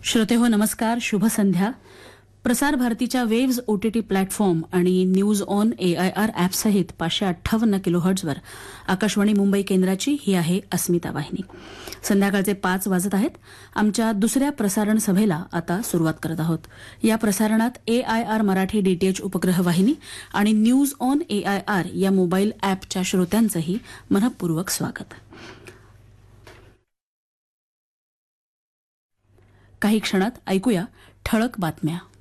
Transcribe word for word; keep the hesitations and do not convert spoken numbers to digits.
श्रोतेहो नमस्कार, शुभ संध्या. प्रसार भारतीच्या वेव्ज ओटीटी प्लॅटफॉर्म आणि न्यूज ऑन एआयआर ॲपसहित पाचशे अठ्ठावन्न किलोहर्ट्झवर आकाशवाणी मुंबई केंद्राची ही आहे अस्मिता वाहिनी. संध्याकाळचे पाच वाजत आहेत. आमच्या दुसऱ्या प्रसारण सभेला आता सुरुवात करत आहोत. या प्रसारणात एआयआर मराठी डीटीएच उपग्रह वाहिनी आणि न्यूज ऑन एआयआर या मोबाईल ॲपच्या श्रोत्यांचंही मनःपूर्वक स्वागत. काही क्षणात ऐकूया ठळक बातम्या.